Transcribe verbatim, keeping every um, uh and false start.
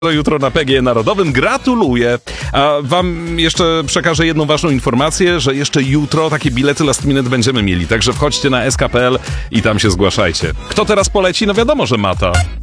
jutro na P G E Narodowym. Gratuluję. A wam jeszcze przekażę jedną ważną informację, że jeszcze jutro takie bilety last minute będziemy mieli. Także wchodźcie na S K kropka P L i tam się zgłaszajcie. Kto teraz poleci? No wiadomo, że Mata.